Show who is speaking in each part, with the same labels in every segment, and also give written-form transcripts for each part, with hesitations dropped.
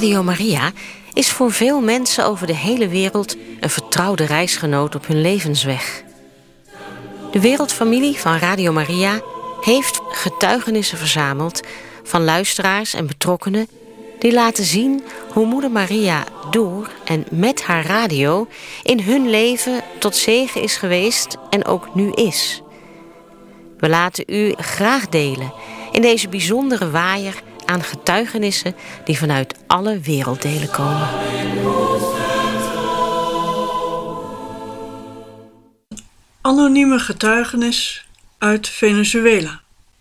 Speaker 1: Radio Maria is voor veel mensen over de hele wereld een vertrouwde reisgenoot op hun levensweg. De wereldfamilie van Radio Maria heeft getuigenissen verzameld van luisteraars en betrokkenen die laten zien hoe Moeder Maria door en met haar radio in hun leven tot zegen is geweest en ook nu is. We laten u graag delen in deze bijzondere waaier aan getuigenissen die vanuit alle werelddelen komen.
Speaker 2: Anonieme getuigenis uit Venezuela.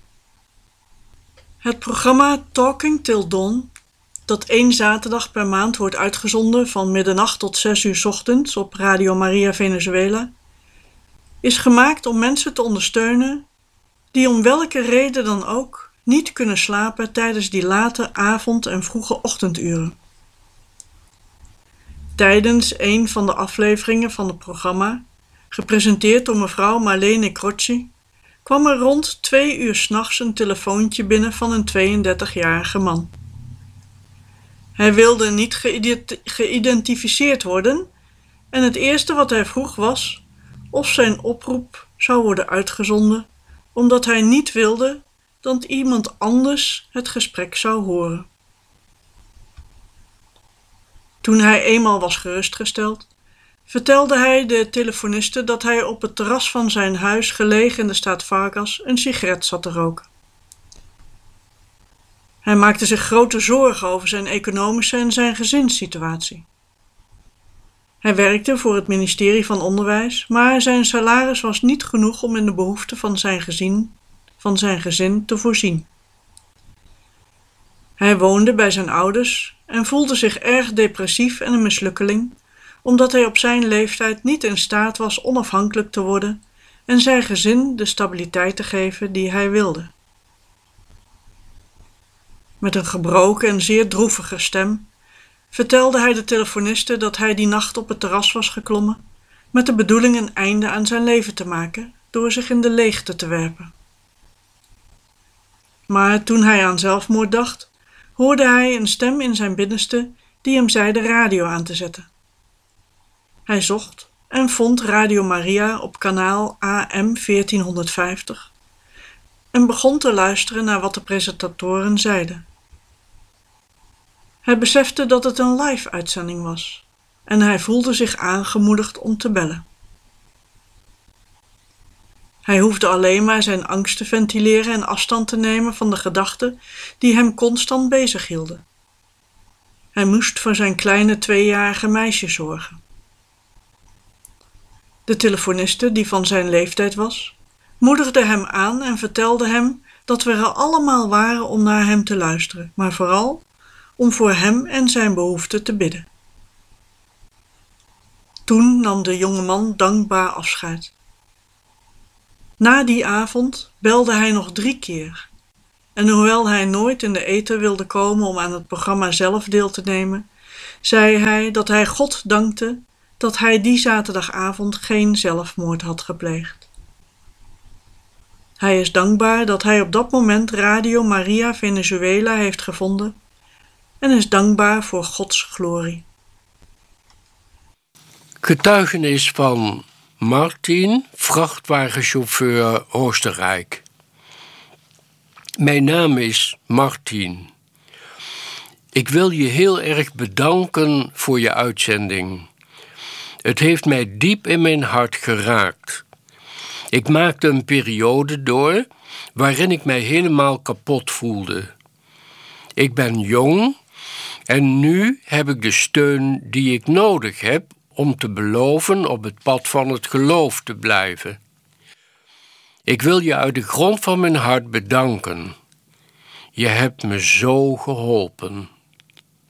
Speaker 2: Het programma Talking Till Dawn, dat 1 zaterdag per maand wordt uitgezonden van middernacht tot 6 uur 's ochtends op Radio Maria Venezuela, is gemaakt om mensen te ondersteunen die om welke reden dan ook niet kunnen slapen tijdens die late avond- en vroege ochtenduren. Tijdens een van de afleveringen van het programma, gepresenteerd door mevrouw Marlene Croci, kwam er rond 2 uur 's nachts een telefoontje binnen van een 32-jarige man. Hij wilde niet geïdentificeerd worden en het eerste wat hij vroeg was of zijn oproep zou worden uitgezonden, omdat hij niet wilde dat iemand anders het gesprek zou horen. Toen hij eenmaal was gerustgesteld, vertelde hij de telefoniste dat hij op het terras van zijn huis gelegen in de staat Vargas een sigaret zat te roken. Hij maakte zich grote zorgen over zijn economische en zijn gezinssituatie. Hij werkte voor het ministerie van Onderwijs, maar zijn salaris was niet genoeg om in de behoeften van zijn gezin te voorzien. Hij woonde bij zijn ouders en voelde zich erg depressief en een mislukkeling, omdat hij op zijn leeftijd niet in staat was onafhankelijk te worden en zijn gezin de stabiliteit te geven die hij wilde. Met een gebroken en zeer droevige stem vertelde hij de telefoniste dat hij die nacht op het terras was geklommen met de bedoeling een einde aan zijn leven te maken door zich in de leegte te werpen. Maar toen hij aan zelfmoord dacht, hoorde hij een stem in zijn binnenste die hem zei de radio aan te zetten. Hij zocht en vond Radio Maria op kanaal AM 1450 en begon te luisteren naar wat de presentatoren zeiden. Hij besefte dat het een live-uitzending was en hij voelde zich aangemoedigd om te bellen. Hij hoefde alleen maar zijn angst te ventileren en afstand te nemen van de gedachten die hem constant bezighielden. Hij moest voor zijn kleine 2-jarige meisje zorgen. De telefoniste, die van zijn leeftijd was, moedigde hem aan en vertelde hem dat we er allemaal waren om naar hem te luisteren, maar vooral om voor hem en zijn behoeften te bidden. Toen nam de jonge man dankbaar afscheid. Na die avond belde hij nog 3 keer. En hoewel hij nooit in de ether wilde komen om aan het programma zelf deel te nemen, zei hij dat hij God dankte dat hij die zaterdagavond geen zelfmoord had gepleegd. Hij is dankbaar dat hij op dat moment Radio Maria Venezuela heeft gevonden en is dankbaar voor Gods glorie.
Speaker 3: Getuigenis van Martin, vrachtwagenchauffeur Oostenrijk. Mijn naam is Martin. Ik wil je heel erg bedanken voor je uitzending. Het heeft mij diep in mijn hart geraakt. Ik maakte een periode door waarin ik mij helemaal kapot voelde. Ik ben jong en nu heb ik de steun die ik nodig heb om te beloven op het pad van het geloof te blijven. Ik wil je uit de grond van mijn hart bedanken. Je hebt me zo geholpen.